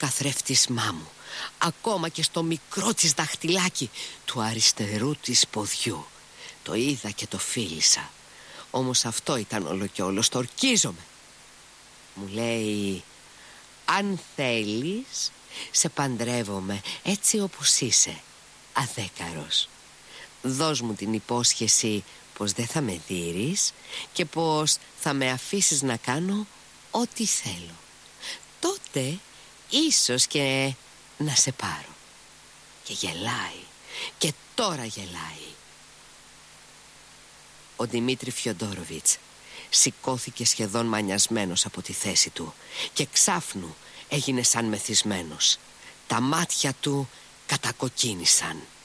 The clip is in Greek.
καθρέφτισμά μου, ακόμα και στο μικρό της δαχτυλάκι του αριστερού της ποδιού. Το είδα και το φίλησα. Όμως αυτό ήταν όλο και όλο, το ορκίζομαι. Μου λέει: αν θέλεις, σε παντρεύομαι έτσι όπως είσαι, αδέκαρος. Δώσ' μου την υπόσχεση πως δεν θα με δείρεις και πως θα με αφήσεις να κάνω ό,τι θέλω. Τότε ίσως και να σε πάρω. Και γελάει, και τώρα γελάει. Ο Δημήτρη Φιοντόροβιτς σηκώθηκε σχεδόν μανιασμένος από τη θέση του και ξάφνου έγινε σαν μεθυσμένος. Τα μάτια του κατακοκκίνησαν.